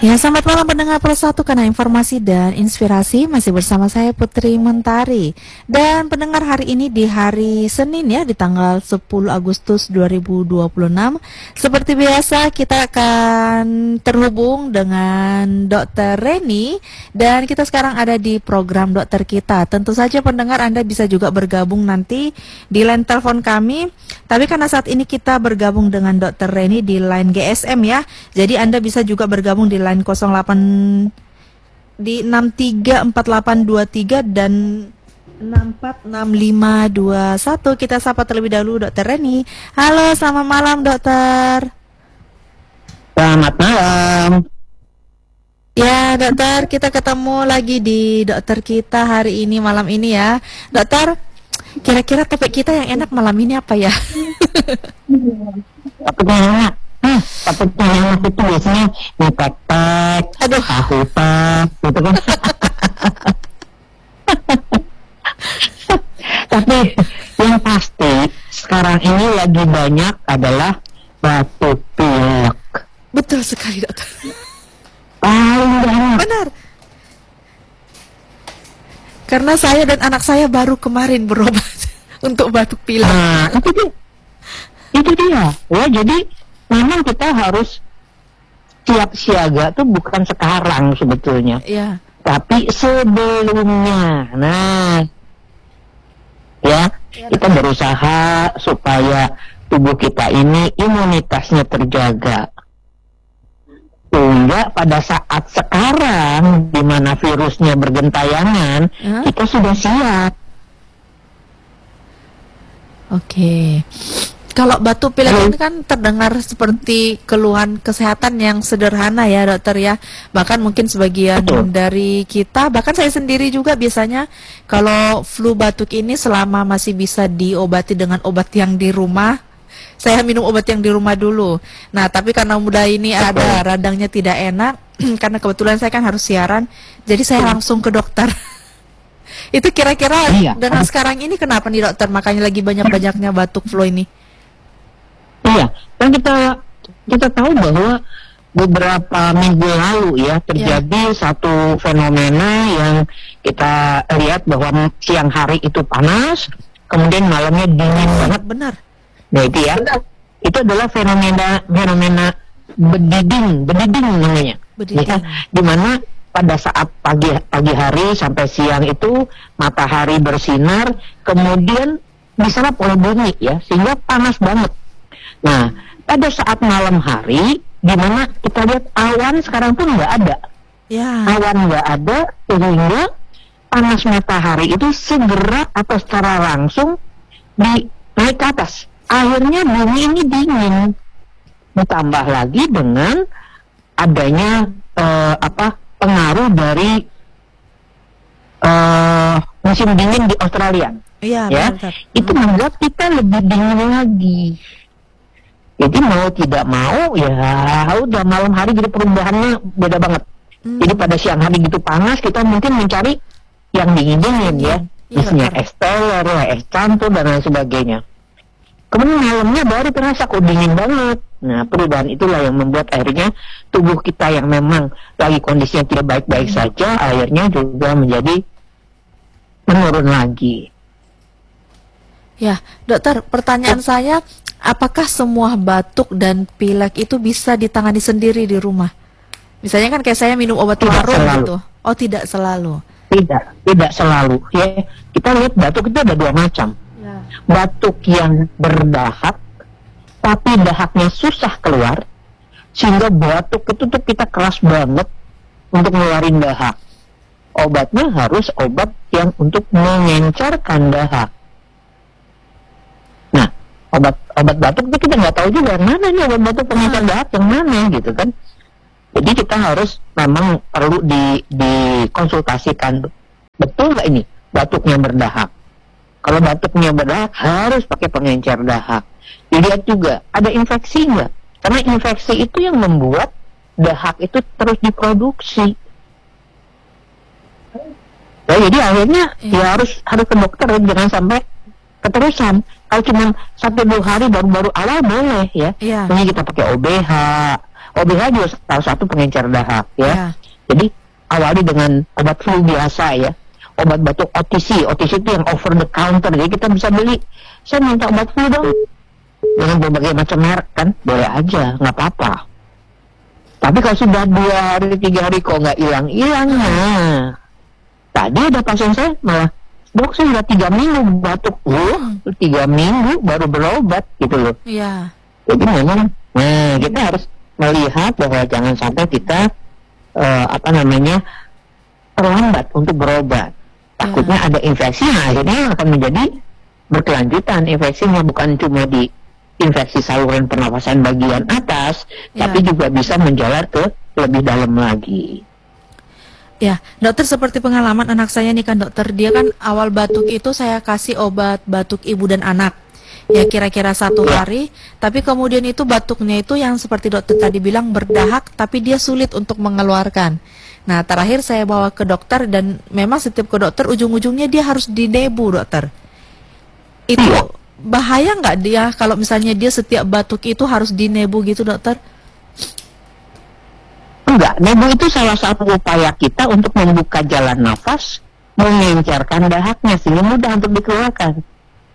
Ya, selamat malam pendengar Persatu, karena informasi dan inspirasi masih bersama saya Putri Mentari. Dan pendengar, hari ini di hari Senin ya, di tanggal 10 Agustus 2026. Seperti biasa kita akan terhubung dengan Dr. Reni, dan kita sekarang ada di program dokter kita. Tentu saja pendengar Anda bisa juga bergabung nanti di line telepon kami. Tapi karena saat ini kita bergabung dengan Dr. Reni di line GSM ya, jadi Anda bisa juga bergabung di line 08 di 634823 dan 646521. Kita sapa terlebih dahulu Dokter Reni. Halo, selamat malam dokter. Selamat malam. Ya dokter, kita ketemu lagi di dokter kita hari ini, malam ini ya. Dokter, kira-kira topik kita yang enak malam ini apa ya? Topiknya enak itu biasanya ngetek, tahu gitu kan. Tapi yang pasti sekarang ini lagi banyak adalah batuk pilek. Betul sekali dokter. Paling banyak. Benar. Karena saya dan anak saya baru kemarin berobat untuk batuk pilek. Nah, itu dia. Ya, jadi memang kita harus siap siaga tuh bukan sekarang sebetulnya. Ya. Tapi sebelumnya. Nah, ya, kita berusaha supaya tubuh kita ini imunitasnya terjaga. Sehingga pada saat sekarang di mana virusnya bergentayangan, kita sudah siap. Oke. Kalau batuk pilek ini kan terdengar seperti keluhan kesehatan yang sederhana ya dokter ya. Bahkan mungkin sebagian dari kita, bahkan saya sendiri juga biasanya kalau flu batuk ini selama masih bisa diobati dengan obat yang di rumah, saya minum obat yang di rumah dulu. Nah tapi karena mudah ini ada radangnya tidak enak, karena kebetulan saya kan harus siaran, jadi saya langsung ke dokter. Itu kira-kira dengan sekarang ini kenapa nih dokter, makanya lagi banyak-banyaknya batuk flu ini? Iya, kan kita tahu bahwa beberapa minggu lalu ya terjadi satu fenomena yang kita lihat bahwa siang hari itu panas, kemudian malamnya dingin banget. Benar. Nah itu ya, itu adalah fenomena bediding namanya. Ya, dimana pada saat pagi hari sampai siang itu matahari bersinar, kemudian diserap oleh bumi ya, sehingga panas banget. Nah, pada saat malam hari, di mana kita lihat awan sekarang pun nggak ada. Ya. Awan nggak ada, sehingga panas matahari itu segera atau secara langsung naik ke atas. Akhirnya bumi ini dingin. Ditambah lagi dengan adanya pengaruh dari musim dingin di Australia. Iya, ya, itu membuat kita lebih dingin lagi. Jadi mau tidak mau ya udah malam hari jadi perubahannya beda banget. Jadi pada siang hari gitu panas, kita mungkin mencari yang dingin-dingin ya. Misalnya es teler, es campur dan lain sebagainya. Kemudian malamnya baru terasa kok dingin banget. Nah perubahan itulah yang membuat akhirnya tubuh kita yang memang lagi kondisinya tidak baik-baik saja, akhirnya juga menjadi menurun lagi. Ya, dokter, pertanyaan saya, apakah semua batuk dan pilek itu bisa ditangani sendiri di rumah? Misalnya kan kayak saya minum obat warung gitu. Oh, tidak selalu. Tidak selalu. Ya, kita lihat batuk itu ada dua macam. Ya. Batuk yang berdahak, tapi dahaknya susah keluar, sehingga batuk itu tuh kita keras banget untuk ngeluarin dahak. Obatnya harus obat yang untuk mengencerkan dahak. Obat batuk itu kita nggak tahu juga mana nih obat batuk pengencer dahak yang mana gitu kan. Jadi kita harus memang perlu dikonsultasikan, betul nggak ini batuknya berdahak. Kalau batuknya berdahak harus pakai pengencer dahak. Dilihat juga ada infeksi nggak, karena infeksi itu yang membuat dahak itu terus diproduksi. Nah, jadi akhirnya ya harus ke dokter, jangan sampai keterusan. Kalau cuma 1-2 hari baru-baru awal boleh ya. Misalnya kita pakai OBH, OBH juga salah satu pengencer dahak ya. Jadi awali dengan obat flu biasa ya, obat batuk OTC itu yang over the counter, jadi kita bisa beli. Saya minta obat flu dong, dengan berbagai macam merek kan, boleh aja, nggak apa-apa. Tapi kalau sudah 2 hari 3 hari kok nggak hilang-hilang, nah tadi ada pasien saya malah, dok saya sudah 3 minggu batuk, 3 minggu baru berobat gitu loh. Iya. Jadi memang, nah kita harus melihat bahwa jangan sampai kita terlambat untuk berobat. Takutnya ada infeksi, nah akhirnya akan menjadi berkelanjutan infeksinya, bukan cuma di infeksi saluran pernafasan bagian atas, tapi juga bisa menjalar ke lebih dalam lagi. Ya, dokter, seperti pengalaman anak saya nih kan dokter, dia kan awal batuk itu saya kasih obat batuk ibu dan anak. Ya kira-kira 1 hari, tapi kemudian itu batuknya itu yang seperti dokter tadi bilang berdahak, tapi dia sulit untuk mengeluarkan. Nah terakhir saya bawa ke dokter dan memang setiap ke dokter ujung-ujungnya dia harus dinebu dokter. Itu bahaya nggak dia kalau misalnya dia setiap batuk itu harus dinebu gitu dokter? Enggak, nebu itu salah satu upaya kita untuk membuka jalan nafas, mengencerkan dahaknya sehingga mudah untuk dikeluarkan.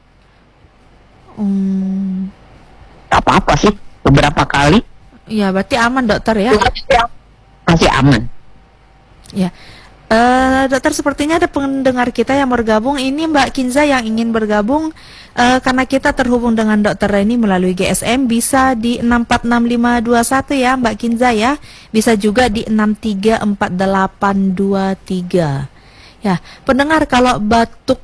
Apa-apa sih, beberapa kali. Ya berarti aman dokter ya? Masih aman. Ya, dokter, sepertinya ada pendengar kita yang bergabung. Ini Mbak Kinza yang ingin bergabung. Karena kita terhubung dengan dokter Reni melalui GSM, bisa di 646521 ya Mbak Kinza ya. Bisa juga di 634823. Ya, pendengar, kalau batuk,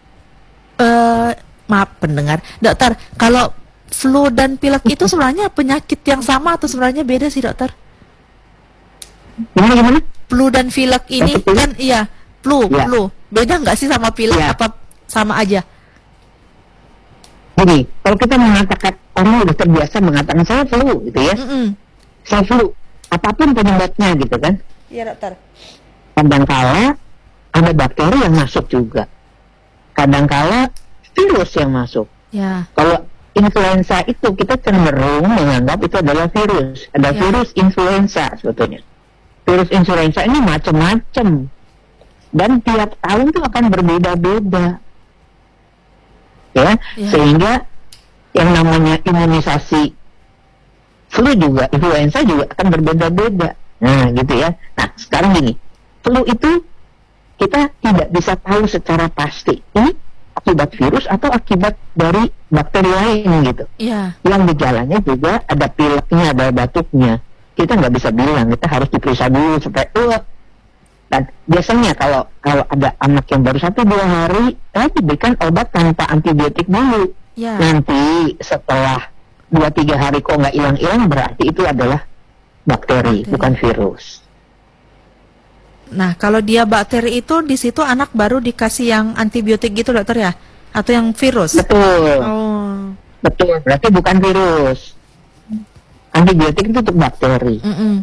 maaf pendengar, dokter, kalau flu dan pilek itu sebenarnya penyakit yang sama atau sebenarnya beda sih dokter? Gimana? Flu dan pilek ini kan, iya, flu. Beda nggak sih sama pilek, apa sama aja? Jadi, kalau kita mengatakan, orang udah terbiasa mengatakan saya flu gitu ya, saya flu, apapun penyebabnya gitu kan. Iya dokter. Kadangkala ada bakteri yang masuk juga, kadangkala virus yang masuk. Ya. Kalau influenza itu kita cenderung menganggap itu adalah virus. Ada virus influenza sebetulnya. Virus influenza ini macam-macam dan tiap tahun itu akan berbeda-beda. Ya, sehingga yang namanya imunisasi flu juga, influenza juga akan berbeda-beda. Nah, gitu ya. Nah, sekarang gini, flu itu kita tidak bisa tahu secara pasti ini akibat virus atau akibat dari bakteri lain gitu. Iya. Yang gejalanya juga ada pileknya, ada batuknya. Kita nggak bisa bilang, kita harus diperiksa dulu supaya dan biasanya kalau ada anak yang baru 1-2 hari, diberikan obat tanpa antibiotik dulu. Ya. Nanti setelah 2-3 hari kok nggak hilang-hilang, berarti itu adalah bakteri, bukan virus. Nah, kalau dia bakteri itu di situ anak baru dikasih yang antibiotik gitu dokter ya? Atau yang virus? Betul. Oh. Betul, berarti bukan virus. Antibiotik itu untuk bakteri.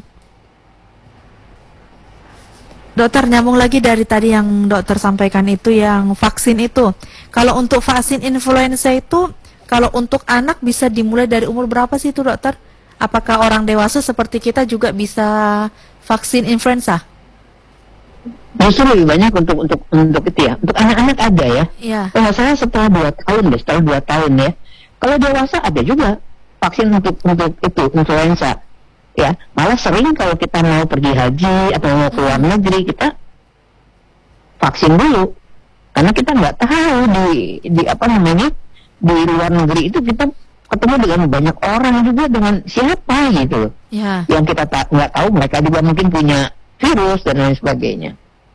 Dokter, nyambung lagi dari tadi yang dokter sampaikan itu, yang vaksin itu. Kalau untuk vaksin influenza itu, kalau untuk anak bisa dimulai dari umur berapa sih itu dokter? Apakah orang dewasa seperti kita juga bisa vaksin influenza? Justru lebih banyak untuk itu ya. Untuk anak-anak ada ya. Iya. Saya setelah 2 tahun deh, setelah 2 tahun ya. Kalau dewasa ada juga vaksin untuk itu influenza. Ya, malah sering kalau kita mau pergi haji atau mau keluar negeri, kita vaksin dulu. Karena kita nggak tahu di luar negeri itu kita ketemu dengan banyak orang juga, dengan siapa gitu loh. Ya. Yang kita nggak tahu, mereka juga mungkin punya virus dan lain sebagainya.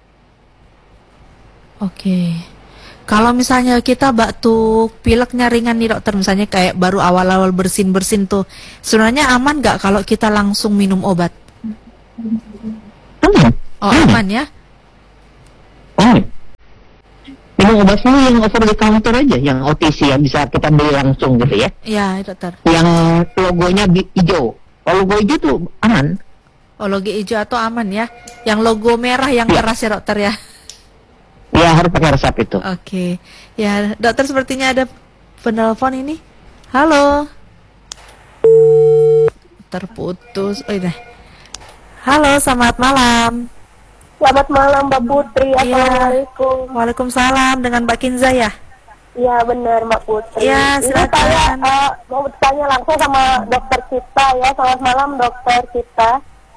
Oke. Kalau misalnya kita batuk pileknya ringan nih dokter, misalnya kayak baru awal-awal bersin-bersin tuh, sebenarnya aman nggak kalau kita langsung minum obat? Aman ya? Minum obat flu yang over the counter aja, yang OTC yang bisa kita beli langsung gitu ya? Iya dokter. Yang logonya hijau. Kalau logo hijau tuh aman. Oh, logo hijau atau aman ya? Yang logo merah yang keras ya dokter ya? Ya, harus pakai resep itu. Oke. Ya, dokter, sepertinya ada penelpon ini. Halo. terputus. Oh iya. Halo, selamat malam. Selamat malam Mbak Putri, Assalamualaikum. Waalaikumsalam, dengan Mbak Kinza ya? Iya benar Mbak Putri. Ya, Ini saya silakan. mau bertanya langsung sama dokter kita ya. Selamat malam dokter kita.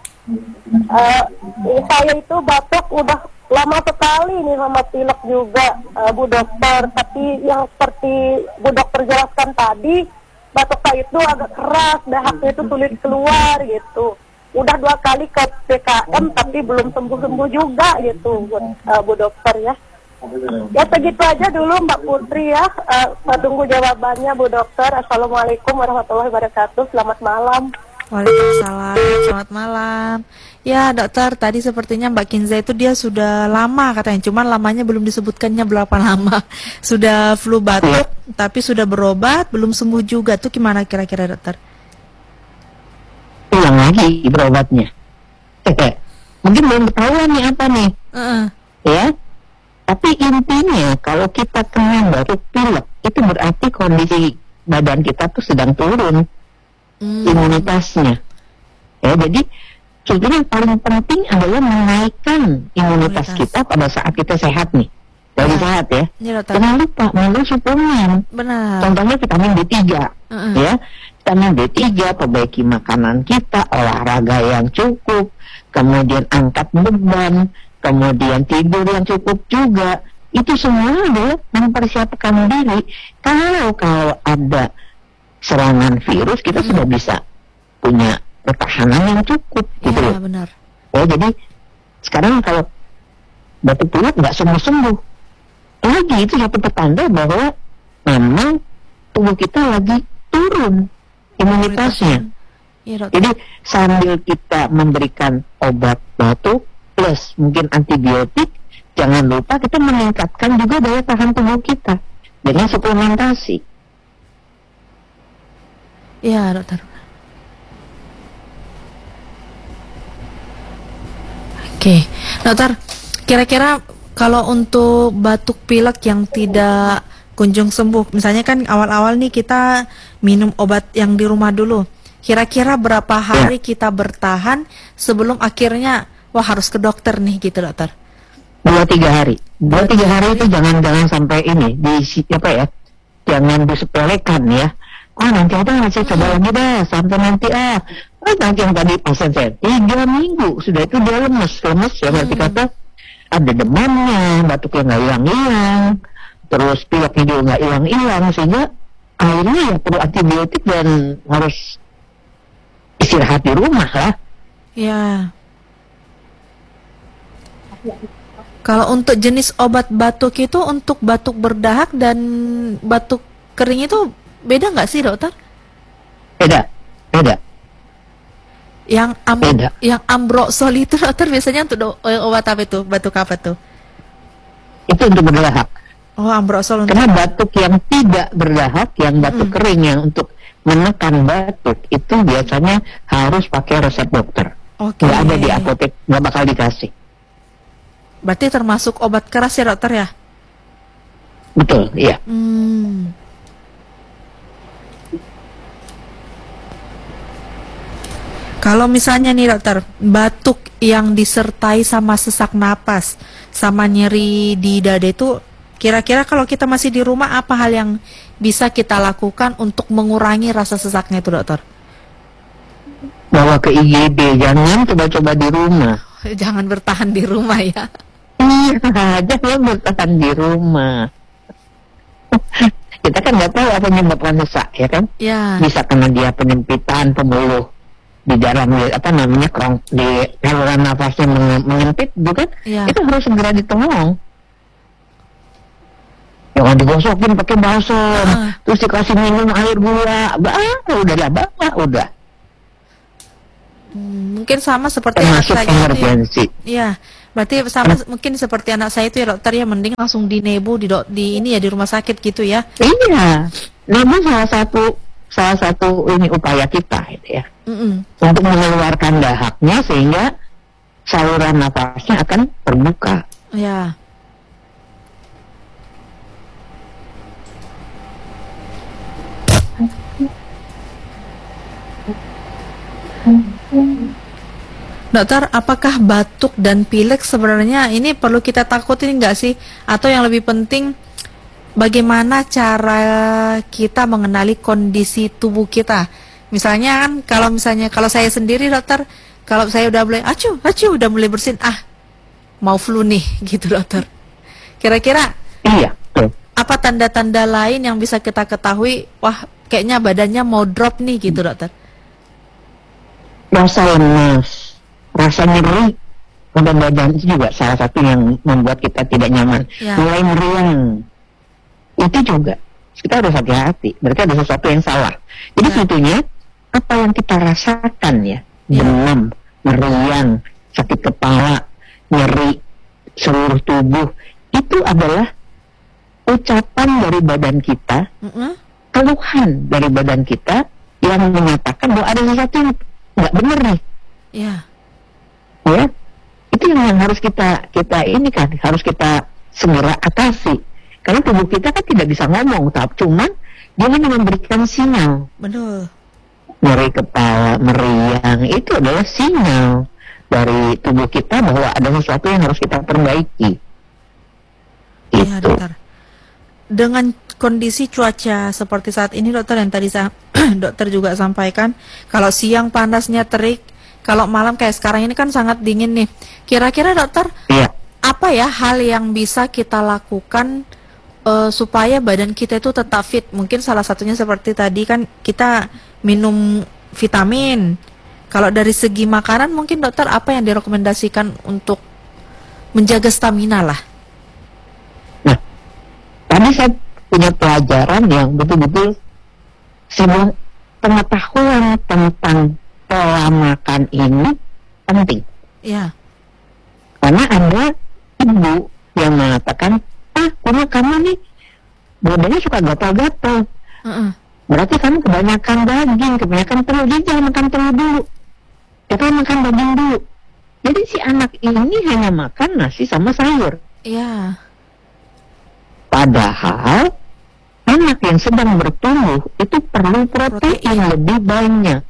Saya itu batuk udah lama sekali nih sama pilek juga Bu Dokter. Tapi yang seperti Bu Dokter jelaskan tadi, batuk saya itu agak keras, dahaknya itu sulit keluar gitu. Udah 2 kali ke PKM tapi belum sembuh-sembuh juga gitu Bu Dokter ya. Ya segitu aja dulu Mbak Putri ya. Saya tunggu jawabannya Bu Dokter. Assalamualaikum warahmatullahi wabarakatuh. Selamat malam. Waalaikumsalam, selamat malam. Ya dokter, tadi sepertinya Mbak Kinza itu dia sudah lama katanya, cuman lamanya belum disebutkannya berapa lama. Sudah flu batuk, tapi sudah berobat, belum sembuh juga. Tuh gimana kira-kira dokter? Ulang lagi berobatnya. Mungkin belum ketahuan nih apa nih. Ya. Tapi intinya kalau kita kena batuk pilek, itu berarti kondisi badan kita tuh sedang turun imunitasnya. Ya, jadi sebetulnya yang paling penting adalah menaikkan imunitas kita pada saat kita sehat nih. Lagi sehat ya. Jangan lupa minum suplemen. Benar. Contohnya vitamin D3. Ya. Vitamin D3, perbaiki makanan kita, olahraga yang cukup, kemudian angkat beban, kemudian tidur yang cukup juga. Itu semua adalah mempersiapkan diri kalau ada serangan virus, kita sudah bisa punya pertahanan yang cukup gitu loh. Benar. Ya, jadi sekarang kalau batuk pilek nggak sembuh-sembuh lagi, itu satu petanda bahwa memang tubuh kita lagi turun imunitasnya. Jadi sambil kita memberikan obat batuk plus mungkin antibiotik, jangan lupa kita meningkatkan juga daya tahan tubuh kita dengan suplementasi. Iya dokter. Oke, dokter, kira-kira kalau untuk batuk pilek yang tidak kunjung sembuh, misalnya kan awal-awal nih kita minum obat yang di rumah dulu, kira-kira berapa hari kita bertahan sebelum akhirnya wah harus ke dokter nih gitu dokter? 2-3 hari. 2-3 hari itu jangan sampai ini jangan disepelekan ya. Nanti saya coba lagi dah sampai nanti nanti yang tadi pasien saya 3 minggu sudah itu dia lemes ya, berarti kata ada demamnya, batuknya nggak hilang-hilang, terus pileknya juga nggak hilang-hilang, sehingga akhirnya ya perlu antibiotik dan harus istirahat di rumah lah. Ya. Kalau untuk jenis obat batuk itu, untuk batuk berdahak dan batuk kering itu beda nggak sih dokter? Beda. Yang Ambroxol itu dokter biasanya untuk obat apa itu? Batuk apa tuh? Itu untuk berdahak. Oh, Ambroxol untuk... Karena batuk yang tidak berdahak, yang batuk kering, yang untuk menekan batuk, itu biasanya harus pakai resep dokter. Nggak ada di apotek, nggak bakal dikasih. Berarti termasuk obat keras ya dokter ya? Betul, iya. Kalau misalnya nih dokter, batuk yang disertai sama sesak napas, sama nyeri di dada itu, kira-kira kalau kita masih di rumah apa hal yang bisa kita lakukan untuk mengurangi rasa sesaknya itu dokter? Bawa ke IGD, jangan coba-coba di rumah. Jangan bertahan di rumah ya. Iya, jangan bertahan di rumah. Kita kan nggak tahu apa yang menyebabkan sesak, ya kan? Ya. Bisa karena dia penyempitan pembuluh di dalam di saluran nafasnya menyempit, bukan? Ya. Itu harus segera ditolong. Jangan digosokin pakai balsam, terus dikasih minum air gula, udah. Mungkin sama seperti termasuk anak saya emergensi. Iya, berarti sama mungkin seperti anak saya itu ya dokter ya, mending langsung dinebu di rumah sakit gitu ya. Iya, nebu salah satu ini upaya kita gitu ya. Untuk mengeluarkan dahaknya sehingga saluran nafasnya akan terbuka. Ya. Dokter, apakah batuk dan pilek sebenarnya ini perlu kita takutin nggak sih? Atau yang lebih penting, bagaimana cara kita mengenali kondisi tubuh kita? Misalnya kan, kalau saya sendiri dokter, kalau saya udah mulai acu, udah mulai bersin, mau flu nih, gitu dokter. Kira-kira Iya, betul. apa tanda-tanda lain yang bisa kita ketahui? Wah, kayaknya badannya mau drop nih, gitu dokter. Rasa lemas, rasa nyeri pada badan itu juga salah satu yang membuat kita tidak nyaman. Ya. Mulai meriang, itu juga kita harus hati-hati. Berarti ada sesuatu yang salah. Jadi Ya. sebetulnya apa yang kita rasakan ya, Ya. demam, meriang, sakit kepala, nyeri seluruh tubuh, itu adalah ucapan dari badan kita, keluhan dari badan kita yang menyatakan bahwa ada sesuatu yang nggak benar nih. Ya. Ya, itu yang harus kita ini kan harus kita segera atasi, karena tubuh kita kan tidak bisa ngomong, tapi cuman dia hanya memberikan sinyal. Betul. Nyeri kepala, meriang, itu adalah sinyal dari tubuh kita bahwa ada sesuatu yang harus kita perbaiki. Iya, Itu. dokter. Dengan kondisi cuaca seperti saat ini dokter, yang tadi dokter juga sampaikan, kalau siang panasnya terik, kalau malam kayak sekarang ini kan sangat dingin nih. Kira-kira dokter, Iya. apa ya hal yang bisa kita lakukan supaya badan kita itu tetap fit? Mungkin salah satunya seperti tadi kan kita minum vitamin. Kalau dari segi makanan mungkin dokter apa yang direkomendasikan untuk menjaga stamina lah? Nah, tadi saya punya pelajaran yang betul-betul sebuah pengetahuan tentang pola makan ini penting. Ya. Karena ada ibu yang mengatakan, karena kamu nih badannya suka gatal-gatal. Berarti kamu kebanyakan daging, kebanyakan telur. Jadi jangan makan telur dulu, jangan makan daging dulu. Jadi si anak ini hanya makan nasi sama sayur. Iya. Padahal anak yang sedang bertumbuh itu perlu protein lebih banyak.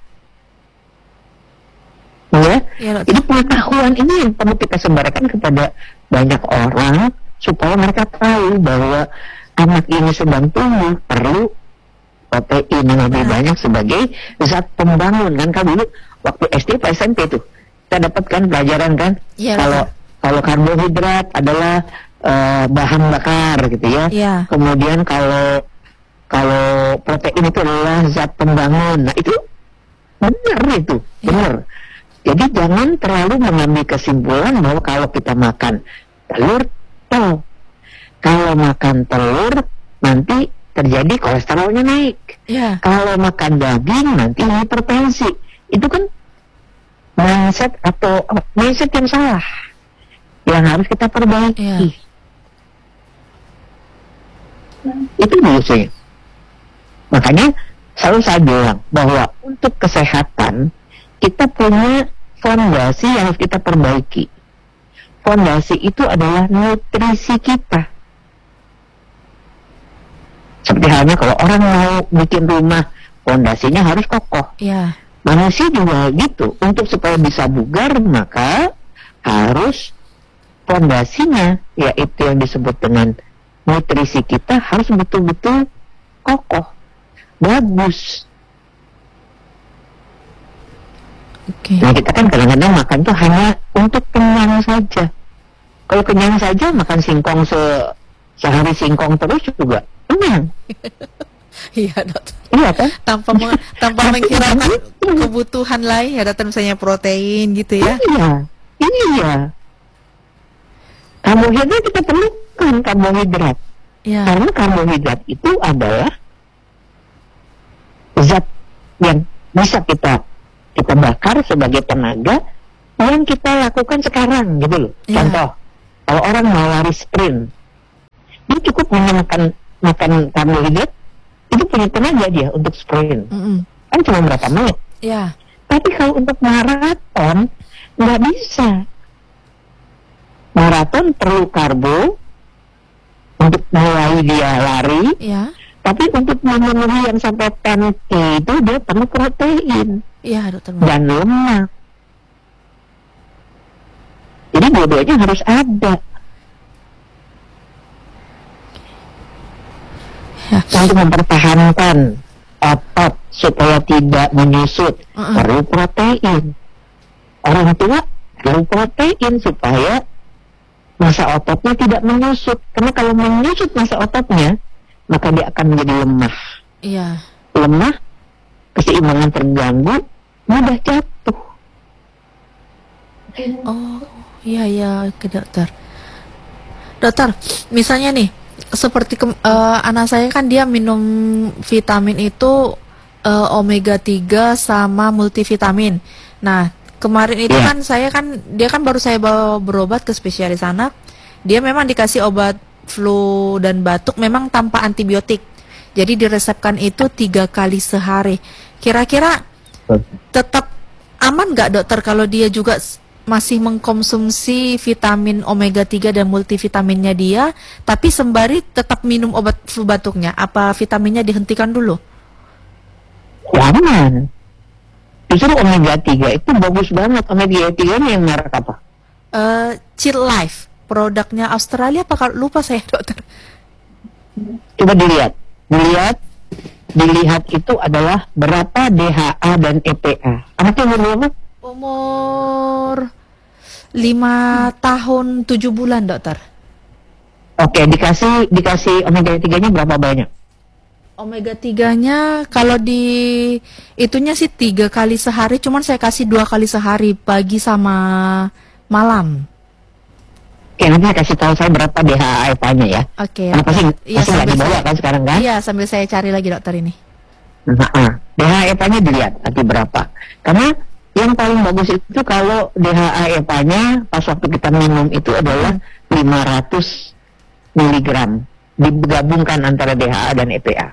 Ya, Ya, dokter. jadi pengetahuan ini yang perlu kita sebarkan kepada banyak orang supaya mereka tahu bahwa anak ini sedang tumbuh perlu protein yang lebih banyak sebagai zat pembangun. Kan kalau dulu waktu SD atau SMP tuh kita dapatkan pelajaran kan, Iya, kalau karbohidrat adalah bahan bakar gitu ya. Iya. Kemudian kalau protein itu adalah zat pembangun. Nah itu benar itu, benar. Jadi jangan terlalu mengambil kesimpulan bahwa kalau kita makan telur, kalau makan telur nanti terjadi kolesterolnya naik. Iya. Kalau makan daging nanti hipertensi. Itu kan mindset yang salah yang harus kita perbaiki. Iya. Itu dulu sih. Makanya selalu saya bilang bahwa untuk kesehatan kita punya fondasi yang harus kita perbaiki. Fondasi itu adalah nutrisi kita. Seperti halnya kalau orang mau bikin rumah, fondasinya harus kokoh. Iya. Manusia juga gitu. Untuk supaya bisa bugar, maka harus fondasinya, yaitu yang disebut dengan nutrisi kita harus betul-betul kokoh, bagus. Oke. Nah kita kan kadang-kadang makan tuh hanya untuk kenyang saja. Kalau kenyang saja makan singkong sehari singkong terus juga kenyang. Iya, dokter. Iya kan? Tanpa menghilangkan kebutuhan lain ya, dokter, misalnya protein gitu ya. Iya. Karbohidrat kita perlukan karbohidrat. Iya. Karena karbohidrat itu adalah zat yang bisa kita bakar sebagai tenaga yang kita lakukan sekarang gitu loh. Iya. Contoh, kalau orang mau lari sprint, dia cukup hanya makan karbohidrat, itu punya tenaga dia untuk sprint. Kan cuma berapa menit. Iya. Tapi kalau untuk maraton nggak bisa. Maraton perlu karbo untuk mulai dia lari. Iya. Tapi untuk memenuhi yang sampai 10K itu dia perlu protein. Iya, dokter. dan lemak. Jadi dua-duanya harus ada. Ya. Untuk mempertahankan otot supaya tidak menyusut, perlu protein. Orang tua perlu protein supaya masa ototnya tidak menyusut. Karena kalau menyusut masa ototnya, maka dia akan menjadi lemah. Iya. Lemah, keseimbangan terganggu, mudah jatuh. Oh, iya ya, ke dokter. Dokter, misalnya nih, seperti anak saya kan dia minum vitamin itu omega 3 sama multivitamin. Nah, kemarin itu kan dia kan baru saya bawa berobat ke spesialis anak. Dia memang dikasih obat flu dan batuk memang tanpa antibiotik. Jadi diresepkan itu 3 kali sehari. Kira-kira tetap aman nggak dokter kalau dia juga masih mengkonsumsi vitamin omega 3 dan multivitaminnya dia, tapi sembari tetap minum obat flu batuknya? Apa vitaminnya dihentikan dulu? Jangan. Justru omega 3 itu bagus banget. Omega 3 ini yang merek apa? Chill Life, produknya Australia apa kalau lupa saya dokter. Coba dilihat itu adalah berapa DHA dan EPA. Anaknya umur berapa? Umur 5 tahun 7 bulan dokter. Oke, dikasih omega 3-nya berapa banyak? Omega 3-nya kalau di itunya sih 3 kali sehari, cuman saya kasih 2 kali sehari, pagi sama malam. Oke, nanti saya kasih tahu saya berapa DHA EPA-nya ya. Oke. Karena pasti Iya, nggak dibawa kan sekarang kan? Iya, sambil saya cari lagi dokter ini. DHA EPA-nya dilihat nanti berapa. Karena yang paling bagus itu kalau DHA EPA-nya pas waktu kita minum itu adalah 500 miligram. Digabungkan antara DHA dan EPA.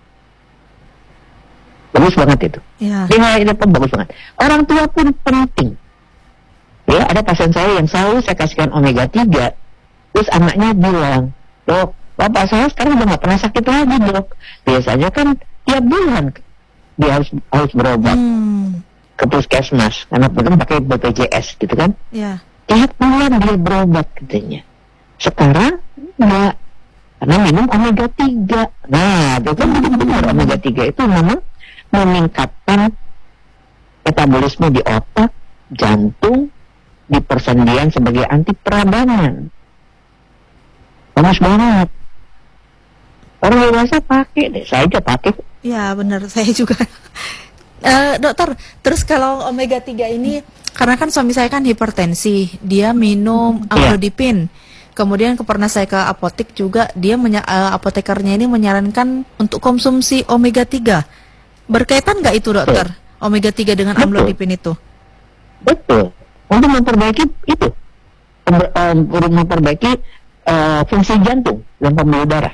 Bagus banget itu. Iya. DHA EPA bagus banget. Orang tua pun penting. Ya, ada pasien saya yang selalu saya kasihkan omega 3. Terus anaknya bilang, "Dok, bapak saya sekarang udah gak pernah sakit lagi, Dok. Biasanya kan tiap bulan dia harus berobat ke puskesmas karena belum pakai BPJS gitu kan." Iya. Tiap bulan dia berobat katanya. Sekarang enggak, karena minum omega 3. Nah, itu kan benar omega 3 itu memang meningkatkan metabolisme di otak, jantung, di persendian sebagai anti peradangan. Panas banget. Orang dewasa pakai deh, saya aja pakai. Ya benar, saya juga. Dokter, terus kalau omega 3 ini, karena kan suami saya kan hipertensi, dia minum amlodipin. Kemudian pernah saya ke apotek juga, dia apotekernya ini menyarankan untuk konsumsi omega 3. Berkaitan nggak itu dokter? Omega 3 dengan amlodipin itu? Betul. Untuk memperbaiki itu, untuk memperbaiki fungsi jantung dan pembuluh darah.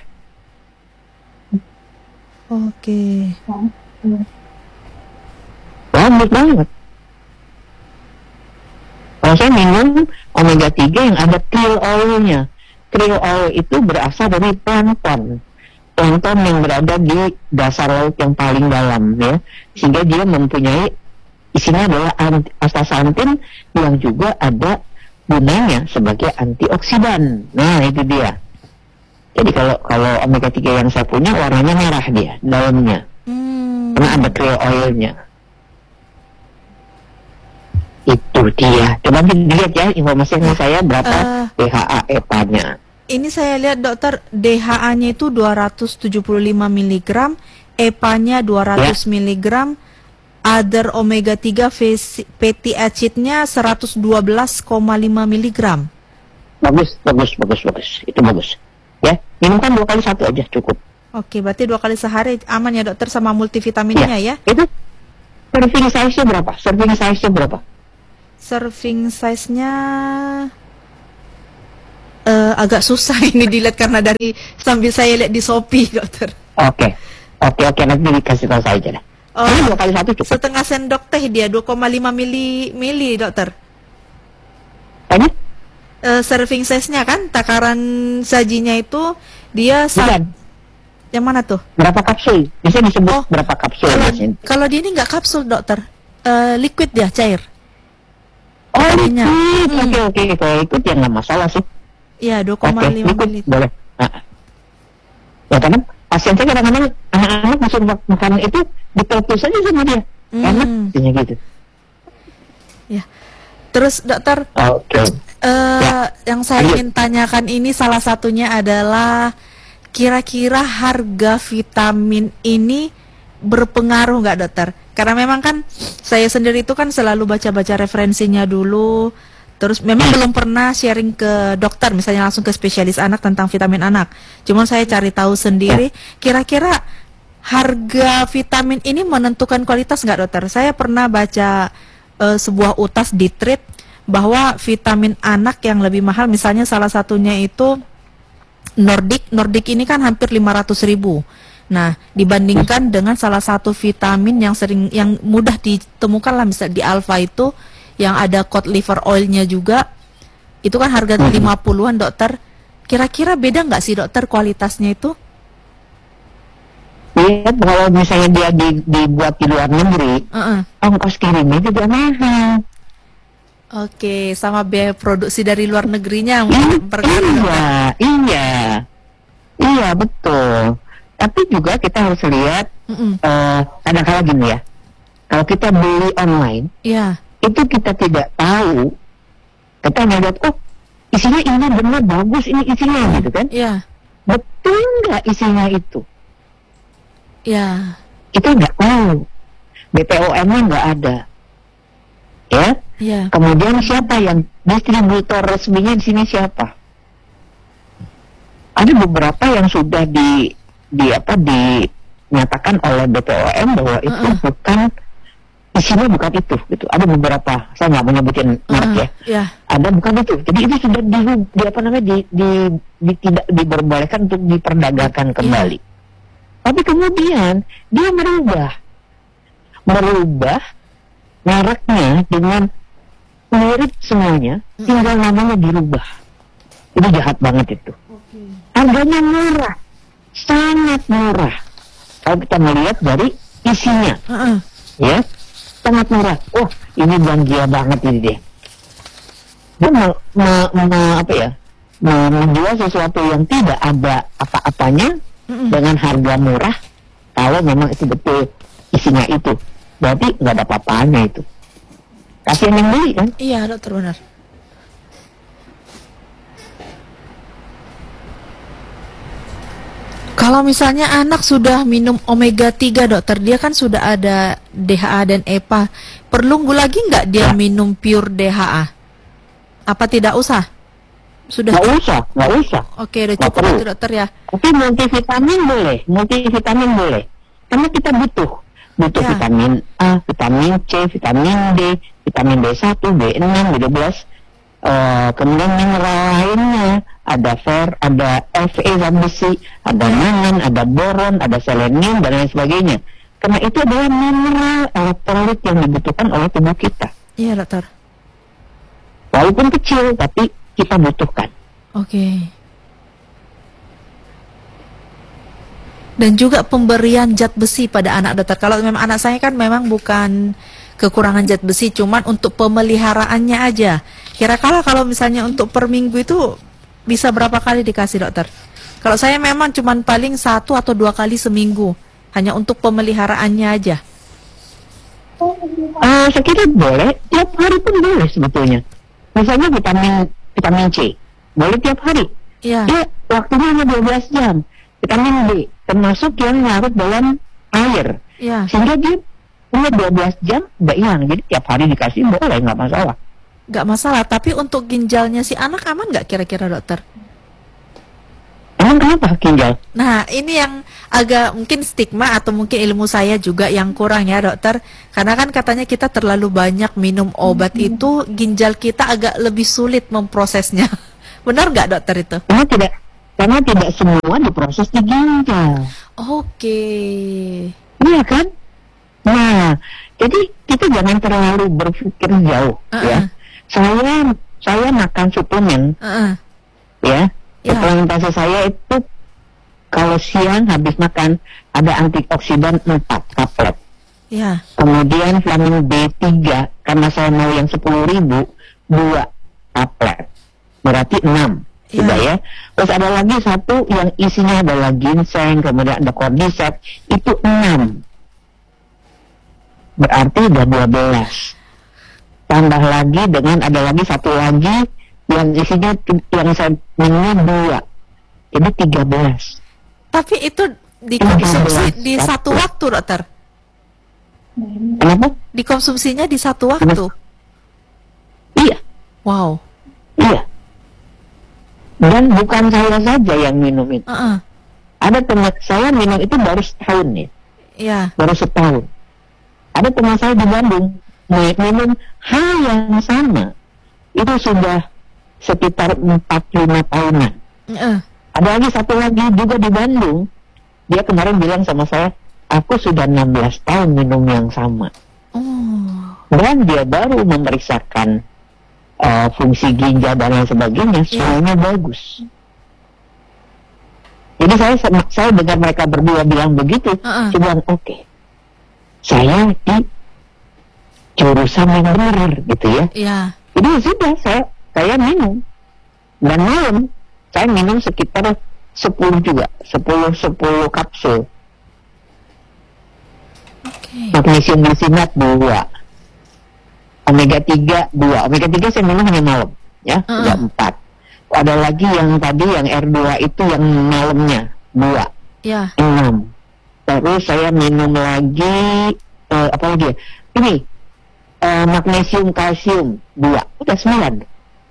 Oke. Bagus banget. Kalau saya minum omega 3 yang ada krill oil-nya. Krill oil itu berasal dari plankton. Plankton yang berada di dasar laut yang paling dalam ya. Sehingga dia mempunyai, isinya adalah astaxanthin yang juga ada gunanya sebagai antioksidan. Nah, itu dia. Jadi kalau omega 3 yang saya punya warnanya merah dia dalamnya. Karena ada krill oil-nya. Itu dia. Coba dilihat ya informasinya saya berapa DHA EPA-nya. Ini saya lihat dokter, DHA-nya itu 275 mg, EPA-nya 200 mg, other omega 3 fatty acid-nya 112,5 mg. Bagus. Itu bagus. Ya, minumkan 2 kali 1 aja cukup. Oke, berarti 2 kali sehari aman ya dokter, sama multivitaminnya ya? Itu serving size-nya berapa? Serving size-nya agak susah ini dilihat karena dari sambil saya lihat di Shopee dokter. Oke, nanti dikasih tahu saya aja dah. Ini 2 kali 1 cukup. Setengah sendok teh dia 2,5 mili dokter. Tanya? Serving size-nya kan, takaran sajinya itu dia yang mana tuh? Berapa kapsul? Bisa disebut berapa kapsul? Kalau dia ini nggak kapsul dokter. liquid ya, cair. Oh, Vitaminnya. liquid. Oke. Kalau liquid ya nggak masalah sih. Iya, Oke, 2,5 liquid ml. boleh. Nah, ya karena pasien saya kadang-kadang anak-anak masuk makanan itu dipelus aja sama dia. Enak, katanya gitu. Ya. Terus dokter, Oke. yang saya ingin tanyakan ini salah satunya adalah kira-kira harga vitamin ini berpengaruh nggak dokter? Karena memang kan saya sendiri itu kan selalu baca-baca referensinya dulu, terus memang belum pernah sharing ke dokter, misalnya langsung ke spesialis anak tentang vitamin anak. Cuman saya cari tahu sendiri, kira-kira harga vitamin ini menentukan kualitas nggak dokter? Saya pernah baca sebuah utas di Treat bahwa vitamin anak yang lebih mahal, misalnya salah satunya itu Nordic ini kan hampir 500.000. Nah, dibandingkan dengan salah satu vitamin yang mudah ditemukan lah, misalnya di Alpha itu yang ada cod liver oilnya juga, itu kan harga 50-an dokter. Kira-kira beda nggak sih dokter kualitasnya itu? Lihat kalau misalnya dia dibuat di luar negeri, ongkos kirimnya juga mahal. Oke, sama biaya produksi dari luar negerinya berpengaruh. Iya, betul. Tapi juga kita harus lihat kadang-kadang gini ya, kalau kita beli online, itu kita tidak tahu, kita ngeliat, oh isinya ini benar bagus, ini isinya gitu kan? Betul nggak isinya itu? Kita nggak tahu, BPOM-nya nggak ada, ya. Kemudian siapa yang distributor resminya di sini siapa? Ada beberapa yang sudah dinyatakan oleh BPOM bahwa itu isinya bukan itu, gitu. Ada beberapa, saya nggak mau nyebutin merek ya. Ada bukan itu. Jadi itu sudah tidak diperbolehkan untuk diperdagangkan kembali. Tapi kemudian dia merubah mereknya dengan mirip semuanya, tinggal namanya dirubah. Itu jahat banget itu. Harganya murah, sangat murah. Kalau kita melihat dari isinya, ya, sangat murah. Oh, ini Belgia banget ini dia. Dia menjual sesuatu yang tidak ada apa-apanya dengan harga murah. Kalau memang itu betul isinya itu, berarti nggak ada apa-apanya itu. Kasihan yang beli kan? Iya dokter, benar. Kalau misalnya anak sudah minum omega 3 dokter, dia kan sudah ada DHA dan EPA, perlu lagi nggak dia minum pure DHA? Apa tidak usah? Sudah? Nggak usah. Oke, udah cukup itu dokter ya. Tapi multivitamin boleh. Karena kita butuh vitamin A, vitamin C, vitamin D, vitamin B1, B6, B12, kemudian mineral lainnya, ada fer, ada Fe dan besi, ada mangan, ada boron, ada selenium, dan lain sebagainya. Karena itu adalah mineral elektrolit yang dibutuhkan oleh tubuh kita. Iya dokter. Walaupun kecil, tapi kita butuhkan. Oke. Dan juga pemberian zat besi pada anak dokter. Kalau memang anak saya kan memang bukan kekurangan zat besi, cuman untuk pemeliharaannya aja. Kira-kira kalau misalnya untuk per minggu itu bisa berapa kali dikasih dokter? Kalau saya memang cuman paling 1 atau 2 kali seminggu, hanya untuk pemeliharaannya aja. Saya kira boleh, tiap hari pun boleh sebetulnya. Misalnya vitamin C, boleh tiap hari. Dia waktunya hanya 12 jam. Vitamin D, termasuk yang larut dalam air. Sehingga dia punya 12 jam udah hilang. Jadi tiap hari dikasih boleh, nggak masalah. Nggak masalah, tapi untuk ginjalnya si anak aman nggak kira-kira dokter? Emang kenapa ginjal? Nah, ini yang agak mungkin stigma atau mungkin ilmu saya juga yang kurang ya dokter. Karena kan katanya kita terlalu banyak minum obat itu, ginjal kita agak lebih sulit memprosesnya. Benar nggak dokter itu? Karena tidak semua diproses di ginjal. Oke. Iya kan? Nah, jadi kita jangan terlalu berpikir jauh, ya. Saya makan suplemen, ya. Suplementasi saya itu kalau siang habis makan ada antioksidan 4 tablet. Ya. Kemudian vitamin B3, karena saya mau yang 10.000, 2 tablet. Berarti 6. Sudah ya. Terus ada lagi satu yang isinya adalah ginseng, kemudian ada cordyceps, itu 6. Berarti udah 12. Tambah lagi dengan ada lagi satu lagi yang isinya yang saya minum 2. Jadi 13. Tapi itu dikonsumsi di satu waktu, dokter? Kenapa? Dikonsumsinya di satu waktu? Iya. Wow. Iya. Dan bukan saya saja yang minum itu. Ada teman saya minum itu baru setahun ya. Iya. Baru setahun. Ada teman saya di Bandung minum hal yang sama. Itu sudah sekitar 4-5 tahunan. Ada lagi satu lagi juga di Bandung. Dia kemarin bilang sama saya, aku sudah 16 tahun minum yang sama. Dan dia baru memeriksakan fungsi ginjal dan lain sebagainya, semuanya bagus. Jadi saya dengar mereka berdua bilang begitu, saya bilang oke, saya di jurusan yang benar gitu ya. Jadi sudah saya minum, dan malam saya minum sekitar 10 juga, 10 kapsul. Magnesium glucinat 2, omega 3 2. Omega 3 saya minum hanya malam ya, sudah 4. Ada lagi yang tadi yang R2 itu yang malamnya 2, 6. Terus saya minum lagi apa lagi ya? Ini magnesium kalsium 2, udah 9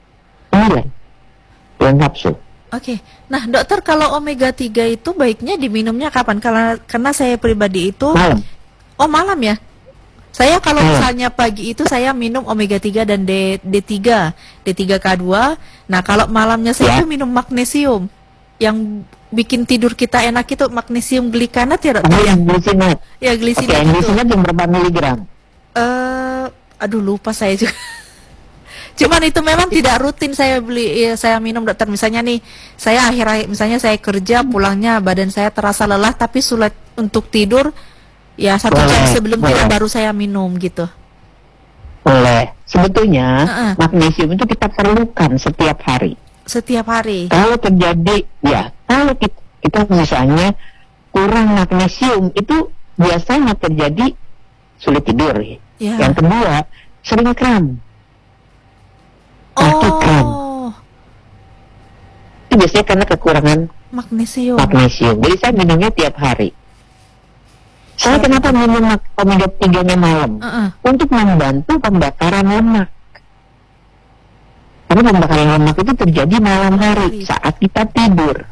yang kapsul. Oke. Nah, dokter, kalau omega 3 itu baiknya diminumnya kapan? Karena saya pribadi itu malam. Oh, malam ya? Saya kalau misalnya pagi itu saya minum omega 3 dan D3 K2. Nah, kalau malamnya saya itu minum magnesium. Yang bikin tidur kita enak itu magnesium glikanat ya, dokter? Yang glicinat. Ya, glicinat. Yang glicinat yang berapa miligram? Aduh, lupa saya juga. Cuman itu memang tidak rutin saya beli, saya minum, dokter. Misalnya nih, saya misalnya saya kerja, pulangnya badan saya terasa lelah tapi sulit untuk tidur, ya 1 jam sebelum tidur baru saya minum gitu. Boleh. Sebetulnya magnesium itu kita perlukan setiap hari. Setiap hari. Kalau terjadi, ya, kalau kita misalnya kurang magnesium, itu biasanya terjadi sulit tidur. Yang kedua, sering kram. Kram. Itu biasanya karena kekurangan magnesium. Jadi saya minumnya tiap hari. Saya kenapa minum omega 3-nya malam? Untuk membantu pembakaran lemak. Karena pembakaran lemak itu terjadi malam hari saat kita tidur.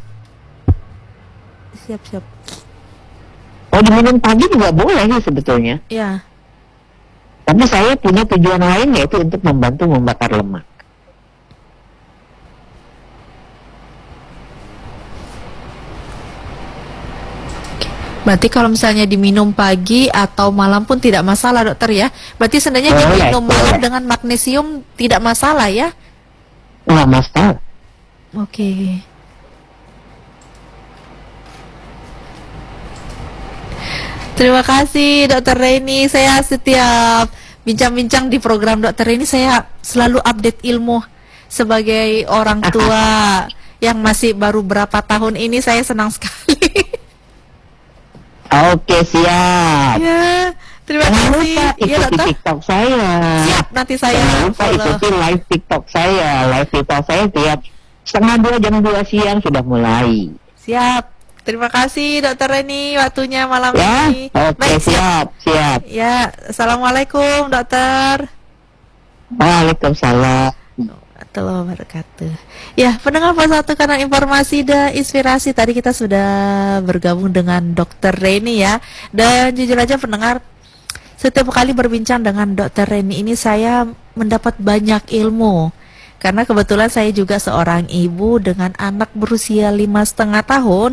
Siap. Oh, diminum pagi juga boleh sih sebetulnya. Iya. Tapi saya punya tujuan lain, yaitu untuk membantu membakar lemak. Berarti kalau misalnya diminum pagi atau malam pun tidak masalah, dokter ya? Berarti sebenarnya diminum malam dengan magnesium tidak masalah ya? Nggak masalah. Oke. Terima kasih, Dokter Reni. Saya setiap bincang-bincang di program Dokter Reni, saya selalu update ilmu sebagai orang tua yang masih baru berapa tahun ini. Saya senang sekali. Oke, siap. Ya, terima Jangan kasih. lupa ikuti TikTok saya. Siap, nanti saya Jangan lupa ikuti live TikTok saya. Live TikTok saya tiap 1:30 jam 2 siang sudah mulai. Siap. Terima kasih, Dokter Reni, waktunya malam ya? ini. Oke, Baik, siap. Ya, assalamualaikum, dokter. Waalaikumsalam. Warahmatullahi wabarakatuh. Ya, pendengar Satu, karena informasi dan inspirasi tadi kita sudah bergabung dengan Dokter Reni ya. Dan jujur aja pendengar, setiap kali berbincang dengan Dokter Reni ini saya mendapat banyak ilmu. Karena kebetulan saya juga seorang ibu dengan anak berusia 5,5 tahun.